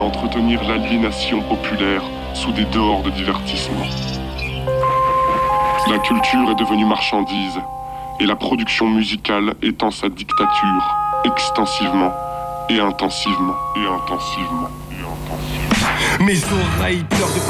entretenir l'aliénation populaire sous des dehors de divertissement. La culture est devenue marchandise et la production musicale étend sa dictature extensivement et intensivement. Mes oreilles pleurent de